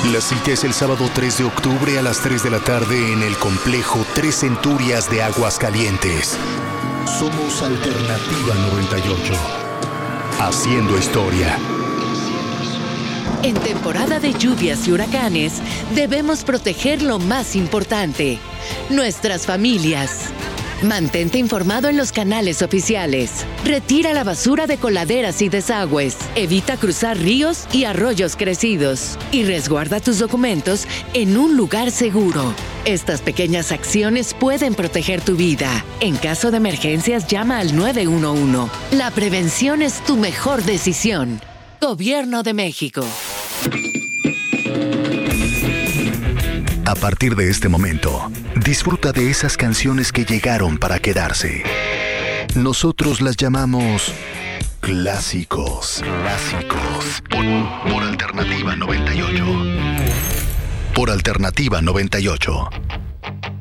La cita es el sábado 3 de octubre a las 3 de la tarde en el complejo Tres Centurias de Aguascalientes. Somos Alternativa 98. Haciendo historia. En temporada de lluvias y huracanes, debemos proteger lo más importante, nuestras familias. Mantente informado en los canales oficiales. Retira la basura de coladeras y desagües. Evita cruzar ríos y arroyos crecidos. Y resguarda tus documentos en un lugar seguro. Estas pequeñas acciones pueden proteger tu vida. En caso de emergencias, llama al 911. La prevención es tu mejor decisión. Gobierno de México. A partir de este momento, disfruta de esas canciones que llegaron para quedarse. Nosotros las llamamos clásicos. Clásicos. Por Alternativa 98. Por Alternativa 98.